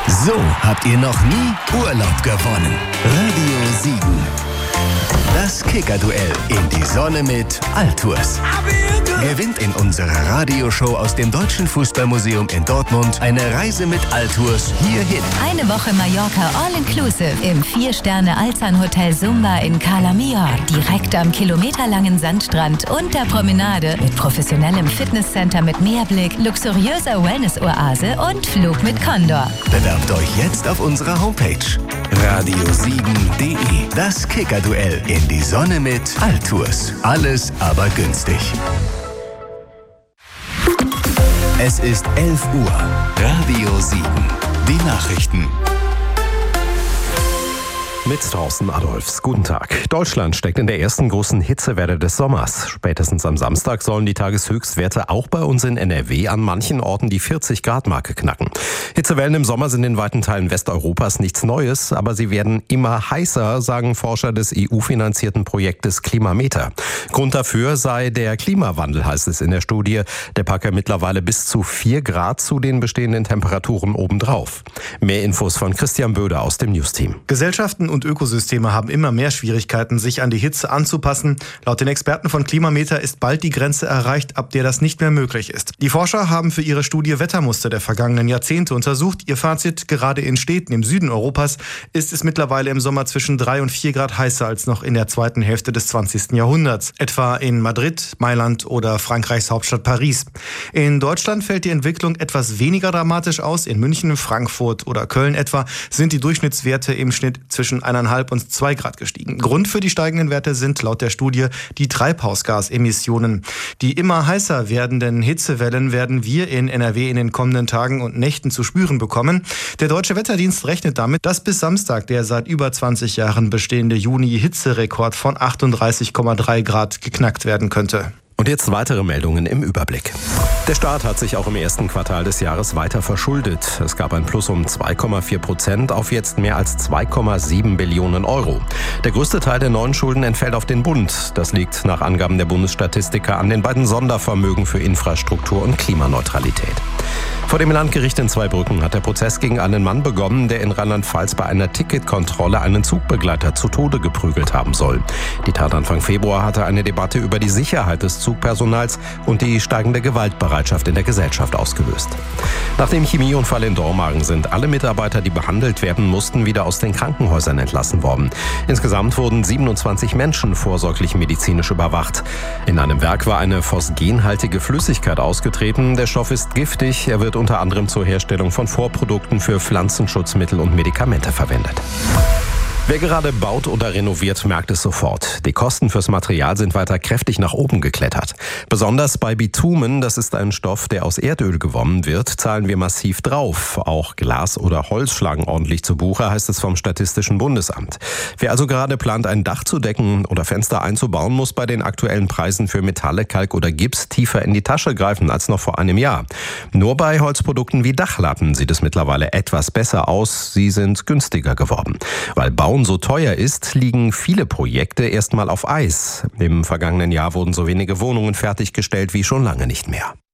So habt ihr noch nie Urlaub gewonnen. Radio Siegen. Das Kicker-Duell in die Sonne mit Altours. Gewinnt in unserer Radioshow aus dem Deutschen Fußballmuseum in Dortmund eine Reise mit Altours hierhin. Eine Woche Mallorca All-Inclusive im 4-Sterne-Alzan-Hotel Sumba in Cala Millor. Direkt am kilometerlangen Sandstrand und der Promenade mit professionellem Fitnesscenter mit Meerblick, luxuriöser Wellness-Oase und Flug mit Condor. Bewerbt euch jetzt auf unserer Homepage radiosiegen.de. Das Kicker-Duell in die Sonne mit Altours. Alles aber günstig. Es ist 11 Uhr. Radio Siegen. Die Nachrichten. Mit Thorsten Adolfs. Guten Tag. Deutschland steckt in der ersten großen Hitzewelle des Sommers. Spätestens am Samstag sollen die Tageshöchstwerte auch bei uns in NRW an manchen Orten die 40-Grad-Marke knacken. Hitzewellen im Sommer sind in weiten Teilen Westeuropas nichts Neues, aber sie werden immer heißer, sagen Forscher des EU-finanzierten Projektes Klimameter. Grund dafür sei der Klimawandel, heißt es in der Studie. Der packe mittlerweile bis zu 4 Grad zu den bestehenden Temperaturen obendrauf. Mehr Infos von Christian Böder aus dem News-Team. Gesellschaften und Ökosysteme haben immer mehr Schwierigkeiten, sich an die Hitze anzupassen. Laut den Experten von Klimameter ist bald die Grenze erreicht, ab der das nicht mehr möglich ist. Die Forscher haben für ihre Studie Wettermuster der vergangenen Jahrzehnte untersucht. Ihr Fazit: Gerade in Städten im Süden Europas ist es mittlerweile im Sommer zwischen 3 und 4 Grad heißer als noch in der zweiten Hälfte des 20. Jahrhunderts. Etwa in Madrid, Mailand oder Frankreichs Hauptstadt Paris. In Deutschland fällt die Entwicklung etwas weniger dramatisch aus. In München, Frankfurt oder Köln etwa sind die Durchschnittswerte im Schnitt zwischen 1,5 und 2 Grad gestiegen. Grund für die steigenden Werte sind laut der Studie die Treibhausgasemissionen. Die immer heißer werdenden Hitzewellen werden wir in NRW in den kommenden Tagen und Nächten zu spüren bekommen. Der Deutsche Wetterdienst rechnet damit, dass bis Samstag der seit über 20 Jahren bestehende Juni-Hitzerekord von 38,3 Grad geknackt werden könnte. Und jetzt weitere Meldungen im Überblick. Der Staat hat sich auch im ersten Quartal des Jahres weiter verschuldet. Es gab ein Plus um 2,4% auf jetzt mehr als 2,7 Billionen Euro. Der größte Teil der neuen Schulden entfällt auf den Bund. Das liegt nach Angaben der Bundesstatistiker an den beiden Sondervermögen für Infrastruktur und Klimaneutralität. Vor dem Landgericht in Zweibrücken hat der Prozess gegen einen Mann begonnen, der in Rheinland-Pfalz bei einer Ticketkontrolle einen Zugbegleiter zu Tode geprügelt haben soll. Die Tat Anfang Februar hatte eine Debatte über die Sicherheit des Zugpersonals und die steigende Gewaltbereitschaft in der Gesellschaft ausgelöst. Nach dem Chemieunfall in Dormagen sind alle Mitarbeiter, die behandelt werden mussten, wieder aus den Krankenhäusern entlassen worden. Insgesamt wurden 27 Menschen vorsorglich medizinisch überwacht. In einem Werk war eine phosgenhaltige Flüssigkeit ausgetreten. Der Stoff ist giftig. Er wird unter anderem zur Herstellung von Vorprodukten für Pflanzenschutzmittel und Medikamente verwendet. Wer gerade baut oder renoviert, merkt es sofort. Die Kosten fürs Material sind weiter kräftig nach oben geklettert. Besonders bei Bitumen, das ist ein Stoff, der aus Erdöl gewonnen wird, zahlen wir massiv drauf. Auch Glas oder Holz schlagen ordentlich zu Buche, heißt es vom Statistischen Bundesamt. Wer also gerade plant, ein Dach zu decken oder Fenster einzubauen, muss bei den aktuellen Preisen für Metalle, Kalk oder Gips tiefer in die Tasche greifen als noch vor einem Jahr. Nur bei Holzprodukten wie Dachlatten sieht es mittlerweile etwas besser aus. Sie sind günstiger geworden. Weil Bauen so teuer ist, liegen viele Projekte erstmal auf Eis. Im vergangenen Jahr wurden so wenige Wohnungen fertiggestellt wie schon lange nicht mehr.